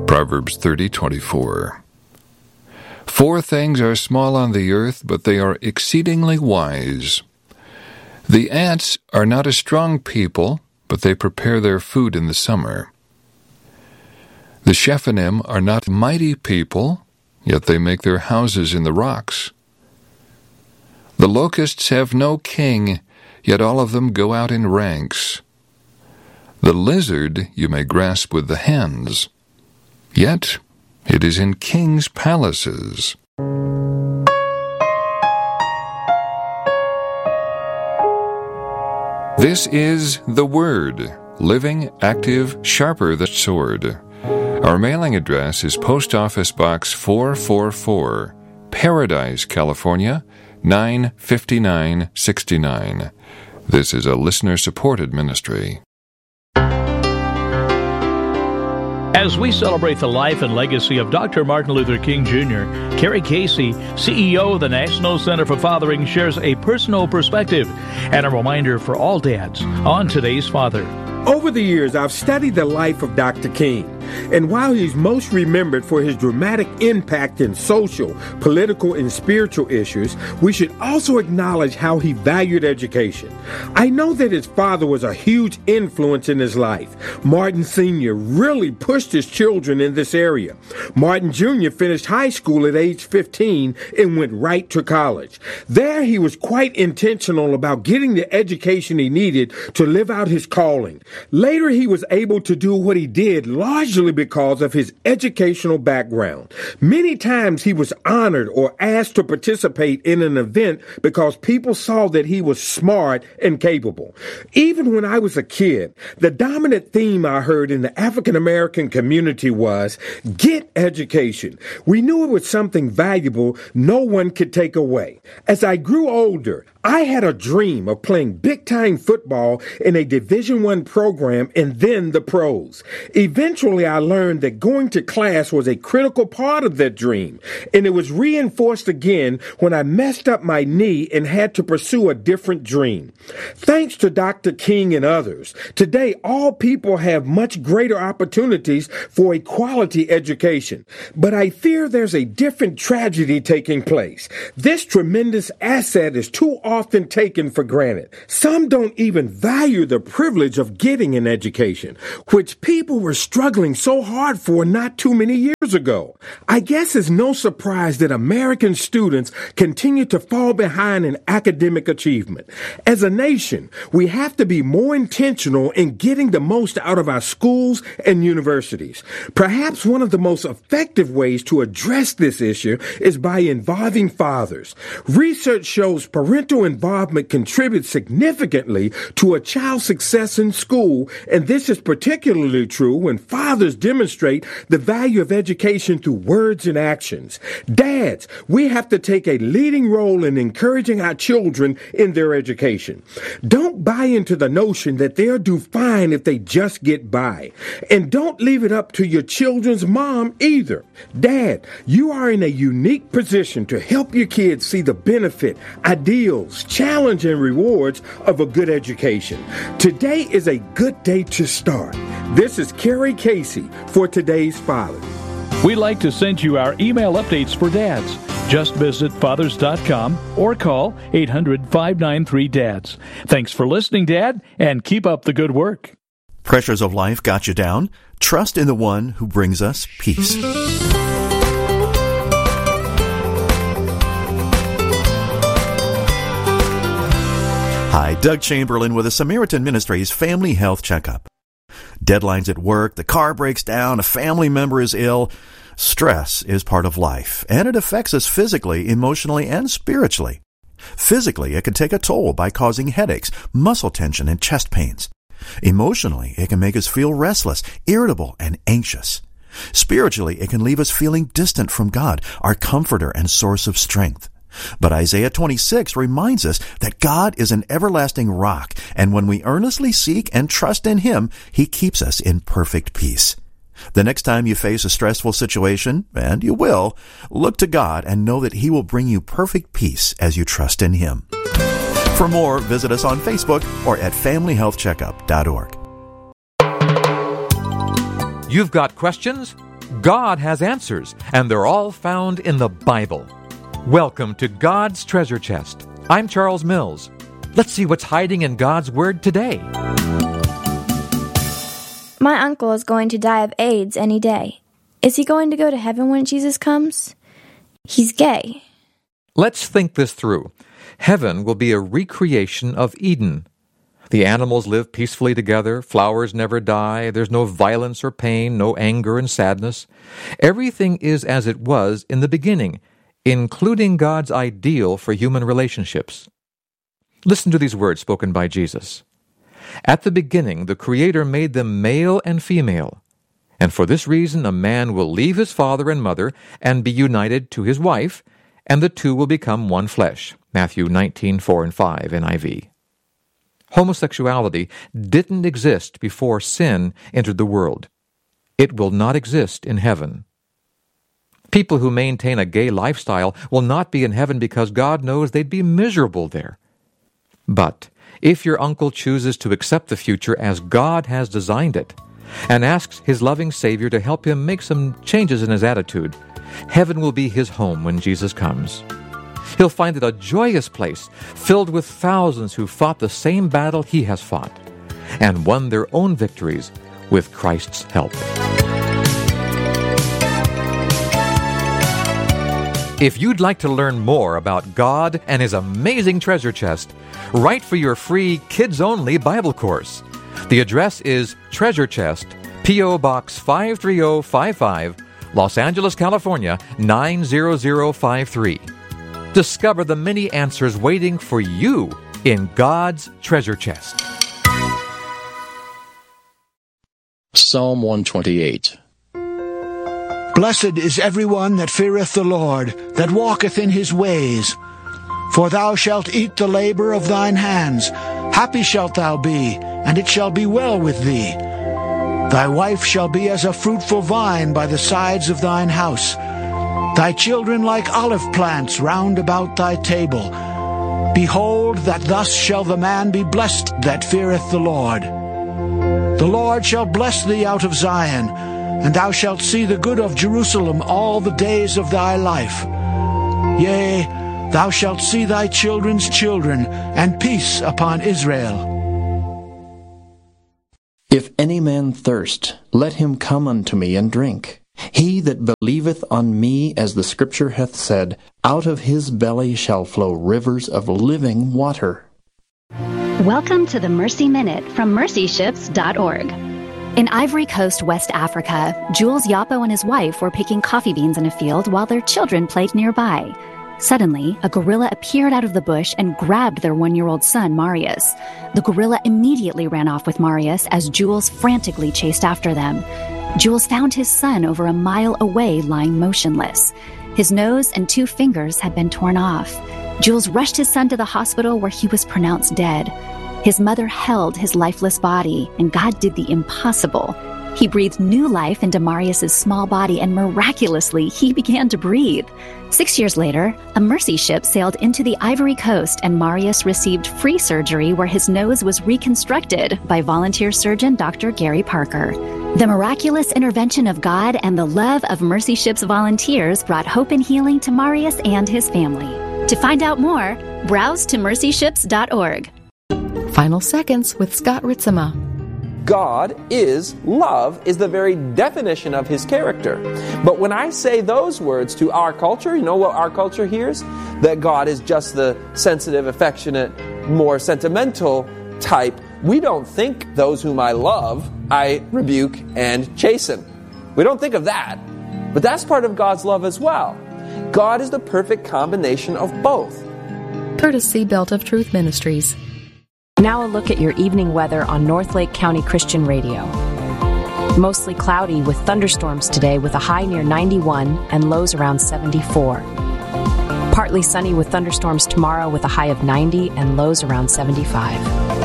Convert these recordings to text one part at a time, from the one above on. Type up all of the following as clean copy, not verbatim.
Proverbs 30:24. 4 things are small on the earth, but they are exceedingly wise. The ants are not a strong people, but they prepare their food in the summer. The Shephanim are not mighty people, yet they make their houses in the rocks. The locusts have no king, yet all of them go out in ranks. The lizard you may grasp with the hands, yet it is in kings' palaces. This is the Word, living, active, sharper than sword. Our mailing address is Post Office Box 444, Paradise, California, 95969. This is a listener-supported ministry. As we celebrate the life and legacy of Dr. Martin Luther King Jr., Kerry Casey, CEO of the National Center for Fathering, shares a personal perspective and a reminder for all dads on today's father. Over the years, I've studied the life of Dr. King, and while he's most remembered for his dramatic impact in social, political, and spiritual issues, we should also acknowledge how he valued education. I know that his father was a huge influence in his life. Martin Sr. really pushed his children in this area. Martin Jr. finished high school at age 15 and went right to college. There, he was quite intentional about getting the education he needed to live out his calling. Later, he was able to do what he did largely because of his educational background. Many times he was honored or asked to participate in an event because people saw that he was smart and capable. Even when I was a kid, the dominant theme I heard in the African American community was, get education. We knew it was something valuable no one could take away. As I grew older, I had a dream of playing big-time football in a Division I program and then the pros. Eventually, I learned that going to class was a critical part of that dream, and it was reinforced again when I messed up my knee and had to pursue a different dream. Thanks to Dr. King and others, today all people have much greater opportunities for a quality education. But I fear there's a different tragedy taking place. This tremendous asset is too often taken for granted. Some don't even value the privilege of getting an education, which people were struggling so hard for not too many years ago. I guess it's no surprise that American students continue to fall behind in academic achievement. As a nation, we have to be more intentional in getting the most out of our schools and universities. Perhaps one of the most effective ways to address this issue is by involving fathers. Research shows parental involvement contributes significantly to a child's success in school, and this is particularly true when fathers demonstrate the value of education through words and actions. Dads, we have to take a leading role in encouraging our children in their education. Don't buy into the notion that they'll do fine if they just get by. And don't leave it up to your children's mom either. Dad, you are in a unique position to help your kids see the benefit, ideals, challenge, and rewards of a good education. Today is a good day to start. This is Kerry Casey for Today's Father. We'd like to send you our email updates for dads. Just visit fathers.com or call 800-593-DADS. Thanks for listening, Dad, and keep up the good work. Pressures of life got you down? Trust in the one who brings us peace. Hi, Doug Chamberlain with the Samaritan Ministries Family Health Checkup. Deadlines at work, the car breaks down, a family member is ill. Stress is part of life, and it affects us physically, emotionally, and spiritually. Physically, it can take a toll by causing headaches, muscle tension, and chest pains. Emotionally, it can make us feel restless, irritable, and anxious. Spiritually, it can leave us feeling distant from God, our comforter and source of strength. But Isaiah 26 reminds us that God is an everlasting rock, and when we earnestly seek and trust in Him, He keeps us in perfect peace. The next time you face a stressful situation, and you will, look to God and know that He will bring you perfect peace as you trust in Him. For more, visit us on Facebook or at FamilyHealthCheckup.org. You've got questions? God has answers, and they're all found in the Bible. Welcome to God's Treasure Chest. I'm Charles Mills. Let's see what's hiding in God's Word today. My uncle is going to die of AIDS any day. Is he going to go to heaven when Jesus comes? He's gay. Let's think this through. Heaven will be a recreation of Eden. The animals live peacefully together, flowers never die, there's no violence or pain, no anger and sadness. Everything is as it was in the beginning, including God's ideal for human relationships. Listen to these words spoken by Jesus. At the beginning, the Creator made them male and female. And for this reason, a man will leave his father and mother and be united to his wife, and the two will become one flesh. Matthew 19:4-5 NIV. Homosexuality didn't exist before sin entered the world. It will not exist in heaven. People who maintain a gay lifestyle will not be in heaven because God knows they'd be miserable there. But if your uncle chooses to accept the future as God has designed it, and asks his loving Savior to help him make some changes in his attitude, heaven will be his home when Jesus comes. He'll find it a joyous place, filled with thousands who fought the same battle he has fought, and won their own victories with Christ's help. If you'd like to learn more about God and His amazing treasure chest, write for your free kids-only Bible course. The address is Treasure Chest, P.O. Box 53055, Los Angeles, California, 90053. Discover the many answers waiting for you in God's treasure chest. Psalm 128. Blessed is everyone that feareth the Lord, that walketh in his ways. For thou shalt eat the labor of thine hands. Happy shalt thou be, and it shall be well with thee. Thy wife shall be as a fruitful vine by the sides of thine house. Thy children like olive plants round about thy table. Behold, that thus shall the man be blessed that feareth the Lord. The Lord shall bless thee out of Zion, and thou shalt see the good of Jerusalem all the days of thy life. Yea, thou shalt see thy children's children, and peace upon Israel. If any man thirst, let him come unto me and drink. He that believeth on me, as the Scripture hath said, out of his belly shall flow rivers of living water. Welcome to the Mercy Minute from mercyships.org. In Ivory Coast, West Africa, Jules Yapo and his wife were picking coffee beans in a field while their children played nearby. Suddenly, a gorilla appeared out of the bush and grabbed their 1-year-old son, Marius. The gorilla immediately ran off with Marius as Jules frantically chased after them. Jules found his son over a mile away, lying motionless. His nose and 2 fingers had been torn off. Jules rushed his son to the hospital where he was pronounced dead. His mother held his lifeless body, and God did the impossible. He breathed new life into Marius's small body, and miraculously, he began to breathe. 6 years later, a Mercy ship sailed into the Ivory Coast, and Marius received free surgery where his nose was reconstructed by volunteer surgeon Dr. Gary Parker. The miraculous intervention of God and the love of Mercy Ship's volunteers brought hope and healing to Marius and his family. To find out more, browse to mercyships.org. Final Seconds with Scott Ritzema. God is love, is the very definition of His character. But when I say those words to our culture, you know what our culture hears? That God is just the sensitive, affectionate, more sentimental type. We don't think those whom I love, I rebuke and chasten. We don't think of that. But that's part of God's love as well. God is the perfect combination of both. Courtesy Belt of Truth Ministries. Now a look at your evening weather on Northlake County Christian Radio. Mostly cloudy with thunderstorms today with a high near 91 and lows around 74. Partly sunny with thunderstorms tomorrow with a high of 90 and lows around 75.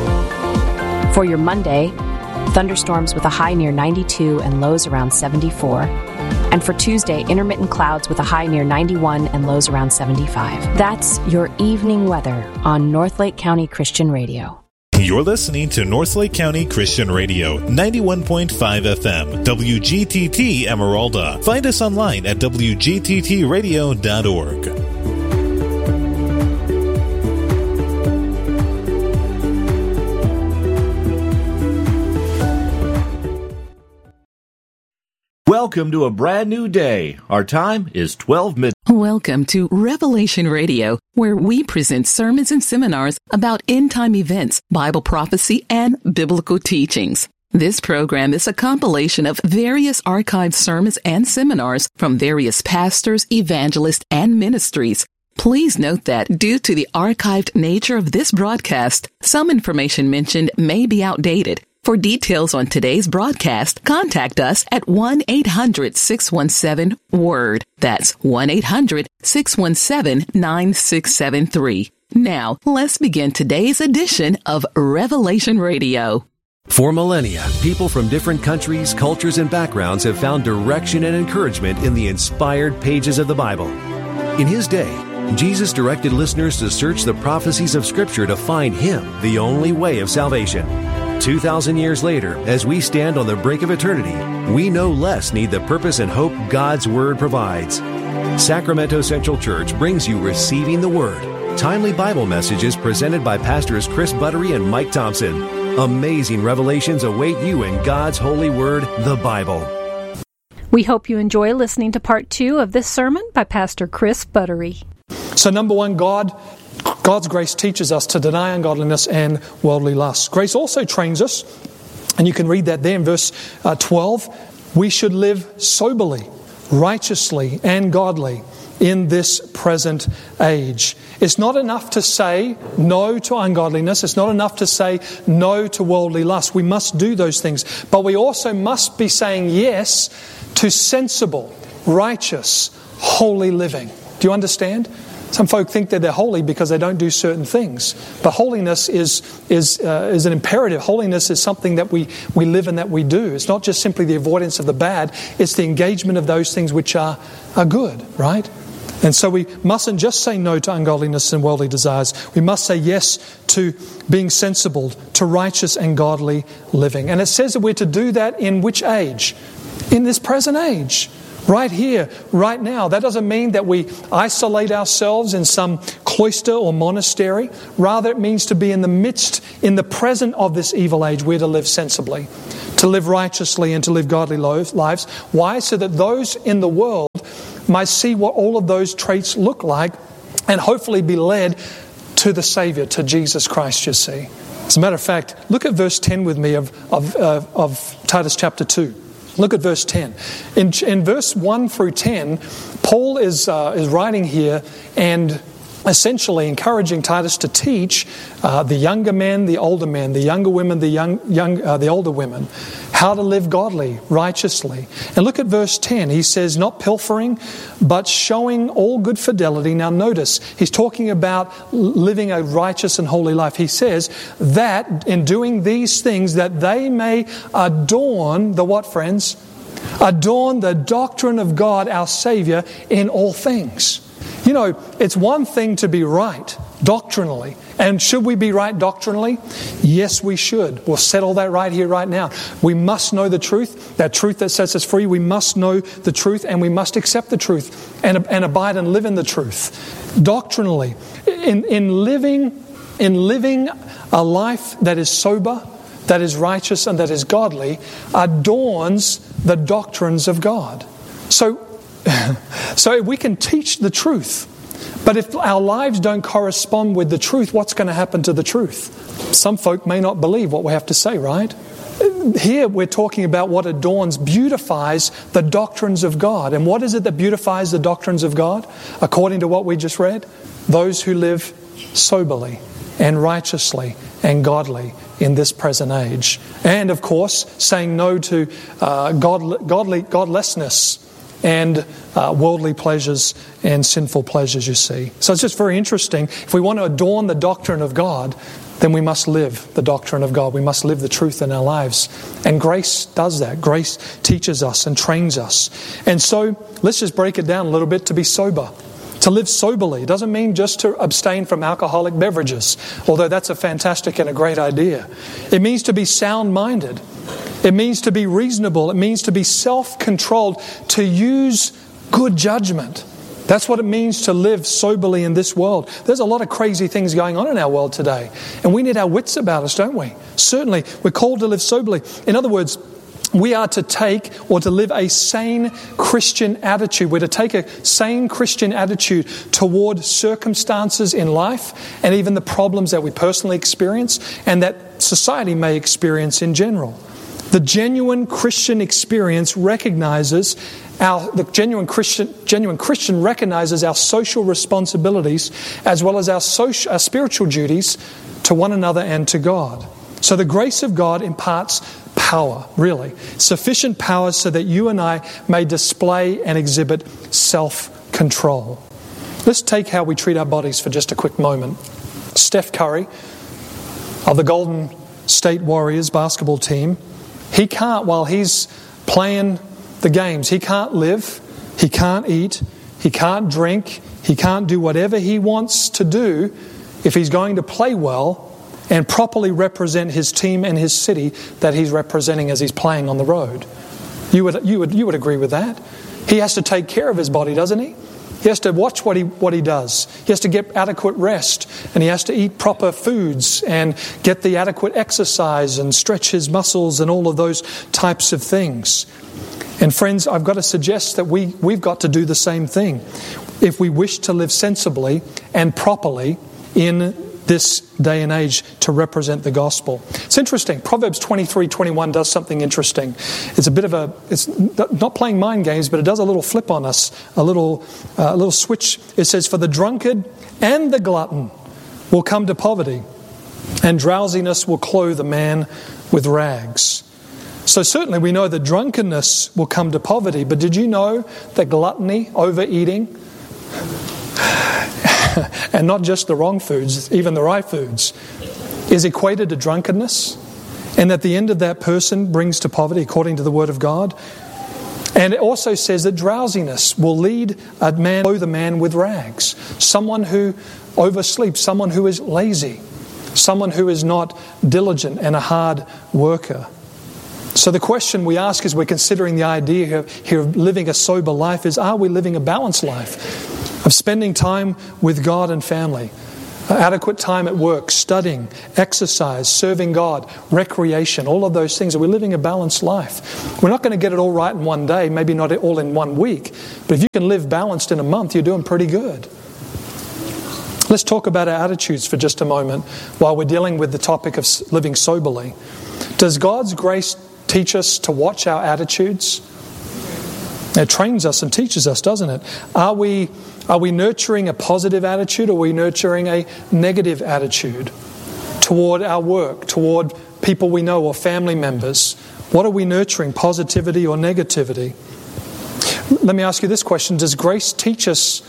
For your Monday, thunderstorms with a high near 92 and lows around 74. And for Tuesday, intermittent clouds with a high near 91 and lows around 75. That's your evening weather on Northlake County Christian Radio. You're listening to Northlake County Christian Radio, 91.5 FM, WGTT Emeralda. Find us online at WGTTradio.org. Welcome to a brand new day. Our time is 12 midnight. Welcome to Revelation Radio, where we present sermons and seminars about end-time events, Bible prophecy, and biblical teachings. This program is a compilation of various archived sermons and seminars from various pastors, evangelists, and ministries. Please note that due to the archived nature of this broadcast, some information mentioned may be outdated. For details on today's broadcast, contact us at 1-800-617-WORD. That's 1-800-617-9673. Now, let's begin today's edition of Revelation Radio. For millennia, people from different countries, cultures, and backgrounds have found direction and encouragement in the inspired pages of the Bible. In His day, Jesus directed listeners to search the prophecies of Scripture to find Him, the only way of salvation. 2,000 years later, as we stand on the brink of eternity, we no less need the purpose and hope God's Word provides. Sacramento Central Church brings you Receiving the Word, timely Bible messages presented by Pastors Chris Buttery and Mike Thompson. Amazing revelations await you in God's holy Word, the Bible. We hope you enjoy listening to part 2 of this sermon by Pastor Chris Buttery. So number one, God's grace teaches us to deny ungodliness and worldly lust. Grace also trains us, and you can read that there in verse 12, we should live soberly, righteously, and godly in this present age. It's not enough to say no to ungodliness. It's not enough to say no to worldly lust. We must do those things. But we also must be saying yes to sensible, righteous, holy living. Do you understand? Some folk think that they're holy because they don't do certain things. But holiness is an imperative. Holiness is something that we live and that we do. It's not just simply the avoidance of the bad. It's the engagement of those things which are good, right? And so we mustn't just say no to ungodliness and worldly desires. We must say yes to being sensible, to righteous and godly living. And it says that we're to do that in which age? In this present age. Right here, right now. That doesn't mean that we isolate ourselves in some cloister or monastery. Rather, it means to be in the midst, in the present of this evil age. We're to live sensibly, to live righteously and to live godly lives. Why? So that those in the world might see what all of those traits look like and hopefully be led to the Savior, to Jesus Christ, you see. As a matter of fact, look at verse 10 with me of Titus chapter 2. Look at verse 10. In verse 1 through 10, Paul is writing here and essentially encouraging Titus to teach the younger men, the older men, the younger women, the older women, how to live godly, righteously. And look at verse 10. He says, not pilfering, but showing all good fidelity. Now notice, he's talking about living a righteous and holy life. He says that in doing these things, that they may adorn the what, friends? Adorn the doctrine of God, our Savior, in all things. You know, it's one thing to be right doctrinally. And should we be right doctrinally? Yes, we should. We'll settle that right here, right now. We must know the truth, that truth that sets us free. We must know the truth and we must accept the truth and abide and live in the truth. Doctrinally, in living a life that is sober, that is righteous and that is godly, adorns the doctrines of God. So we can teach the truth. But if our lives don't correspond with the truth, what's going to happen to the truth? Some folk may not believe what we have to say, right? Here we're talking about what adorns, beautifies the doctrines of God. And what is it that beautifies the doctrines of God? According to what we just read, those who live soberly and righteously and godly in this present age. And of course, saying no to godlessness and worldly pleasures and sinful pleasures, you see. So it's just very interesting. If we want to adorn the doctrine of God, then we must live the doctrine of God. We must live the truth in our lives. And grace does that. Grace teaches us and trains us. And so let's just break it down a little bit to be sober. To live soberly doesn't mean just to abstain from alcoholic beverages, although that's a fantastic and a great idea. It means to be sound-minded. It means to be reasonable. It means to be self-controlled, to use good judgment. That's what it means to live soberly in this world. There's a lot of crazy things going on in our world today, and we need our wits about us, don't we? Certainly, we're called to live soberly. In other words, we are to take or to live a sane Christian attitude. We're to take a sane Christian attitude toward circumstances in life and even the problems that we personally experience and that society may experience in general. The genuine Christian experience recognizes the genuine Christian recognizes our social responsibilities as well as our spiritual duties to one another and to God. So the grace of God imparts power, really. Sufficient power so that you and I may display and exhibit self-control. Let's take how we treat our bodies for just a quick moment. Steph Curry of the Golden State Warriors basketball team, he can't, while he's playing the games, he can't live, he can't eat, he can't drink, he can't do whatever he wants to do if he's going to play well and properly represent his team and his city that he's representing as he's playing on the road. You would agree with that? He has to take care of his body, doesn't he? He has to watch what he does. He has to get adequate rest, and he has to eat proper foods and get the adequate exercise and stretch his muscles and all of those types of things. And friends, I've got to suggest that we've got to do the same thing if we wish to live sensibly and properly in this day and age to represent the gospel. It's interesting. Proverbs 23:21 does something interesting. It's not playing mind games, but it does a little flip on us, a little switch. It says, "For the drunkard and the glutton will come to poverty, and drowsiness will clothe a man with rags." So certainly we know that drunkenness will come to poverty, but did you know that gluttony, overeating, and not just the wrong foods, even the right foods, is equated to drunkenness, and that the end of that person brings to poverty according to the Word of God? And it also says that drowsiness will lead clothe a man with rags. Someone who oversleeps, someone who is lazy, someone who is not diligent and a hard worker. So the question we ask as we're considering the idea here of living a sober life is, are we living a balanced life? Of spending time with God and family, adequate time at work, studying, exercise, serving God, recreation, all of those things. Are we living a balanced life? We're not going to get it all right in one day, maybe not all in 1 week, but if you can live balanced in a month, you're doing pretty good. Let's talk about our attitudes for just a moment while we're dealing with the topic of living soberly. Does God's grace teach us to watch our attitudes? It trains us and teaches us, doesn't it? Are we nurturing a positive attitude, or are we nurturing a negative attitude toward our work, toward people we know or family members? What are we nurturing, positivity or negativity? Let me ask you this question. Does grace teach us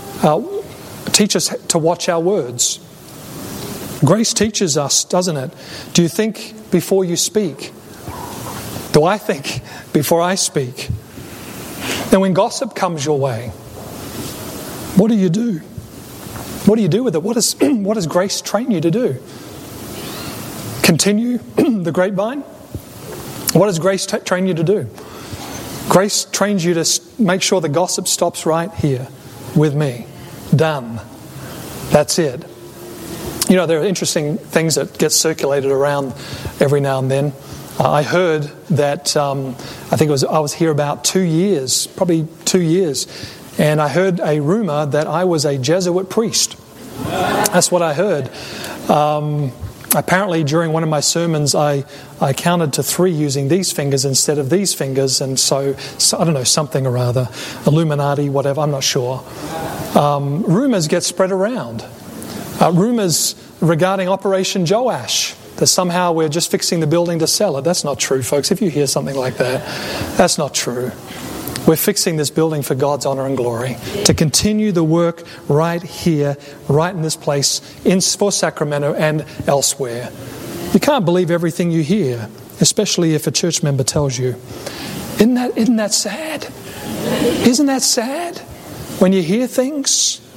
to watch our words? Grace teaches us, doesn't it? Do you think before you speak? Do I think before I speak? And when gossip comes your way, what do you do? What do you do with it? What does grace train you to do? Continue the grapevine? What does grace train you to do? Grace trains you to make sure the gossip stops right here with me. Done. That's it. You know, there are interesting things that get circulated around every now and then. I heard that, I was here about 2 years, probably 2 years, and I heard a rumor that I was a Jesuit priest. That's what I heard. Apparently during one of my sermons I counted to 3 using these fingers instead of these fingers, and so I don't know, something or other, Illuminati, whatever, I'm not sure. Rumors get spread around. Rumors regarding Operation Joash, that somehow we're just fixing the building to sell it. That's not true, folks. If you hear something like that, that's not true. We're fixing this building for God's honor and glory, to continue the work right here, right in this place, for Sacramento and elsewhere. You can't believe everything you hear, especially if a church member tells you. Isn't that sad? Isn't that sad? When you hear things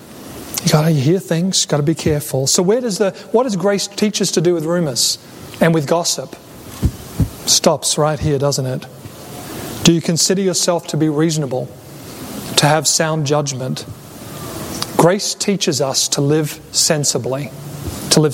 You hear things, got to be careful. So what does grace teach us to do with rumors and with gossip? Stops right here, doesn't it? Do you consider yourself to be reasonable, to have sound judgment? Grace teaches us to live sensibly, But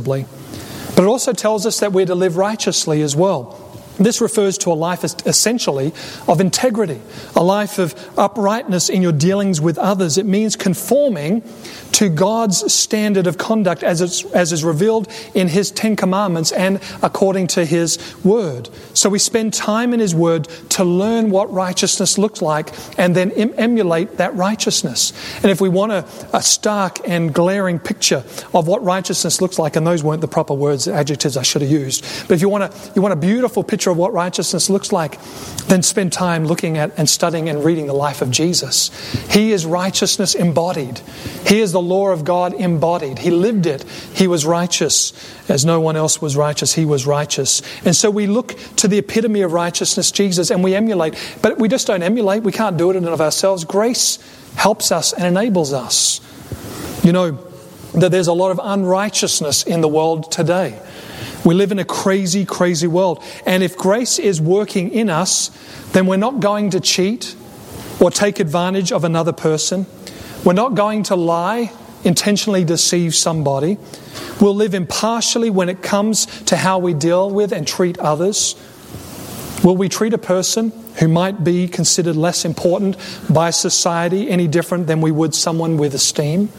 it also tells us that we're to live righteously as well. This refers to a life essentially of integrity, a life of uprightness in your dealings with others. It means conforming to God's standard of conduct as is revealed in His 10 Commandments and according to His Word. So we spend time in His Word to learn what righteousness looks like and then emulate that righteousness. And if we want a stark and glaring picture of what righteousness looks like, and those weren't the proper words, adjectives I should have used, but if you want a beautiful picture of what righteousness looks like, then spend time looking at and studying and reading the life of Jesus. He is righteousness embodied. He is the law of God embodied. He lived it. He was righteous. As no one else was righteous, He was righteous. And so we look to the epitome of righteousness, Jesus, and we emulate. But we just don't emulate. We can't do it in and of ourselves. Grace helps us and enables us. You know that there's a lot of unrighteousness in the world today. We live in a crazy, crazy world. And if grace is working in us, then we're not going to cheat or take advantage of another person. We're not going to lie, intentionally deceive somebody. We'll live impartially when it comes to how we deal with and treat others. Will we treat a person who might be considered less important by society any different than we would someone with esteem?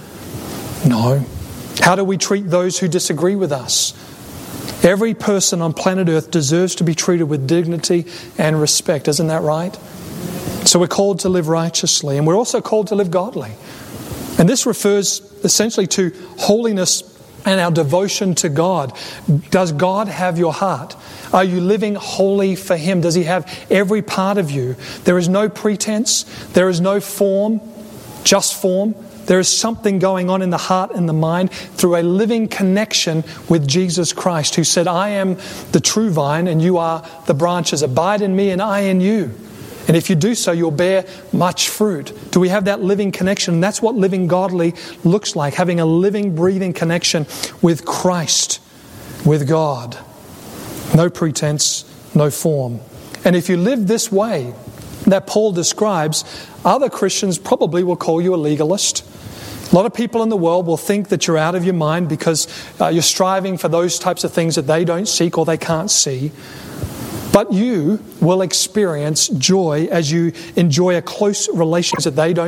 No. How do we treat those who disagree with us? Every person on planet Earth deserves to be treated with dignity and respect. Isn't that right? So we're called to live righteously, and we're also called to live godly. And this refers essentially to holiness and our devotion to God. Does God have your heart? Are you living holy for Him? Does He have every part of you? There is no pretense. There is no form, just form. There is something going on in the heart and the mind through a living connection with Jesus Christ, who said, I am the true vine and you are the branches. Abide in me and I in you. And if you do so, you'll bear much fruit. Do we have that living connection? And that's what living godly looks like, having a living, breathing connection with Christ, with God. No pretense, no form. And if you live this way that Paul describes, other Christians probably will call you a legalist. A lot of people in the world will think that you're out of your mind because you're striving for those types of things that they don't seek or they can't see. But you will experience joy as you enjoy a close relationship that they don't